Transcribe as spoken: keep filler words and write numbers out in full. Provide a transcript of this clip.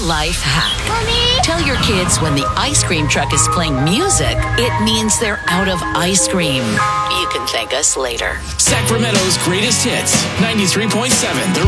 life hack. Mommy? Tell your kids when the ice cream truck is playing music, it means they're out of ice cream. You can thank us later. Sacramento's greatest hits, ninety-three point seven.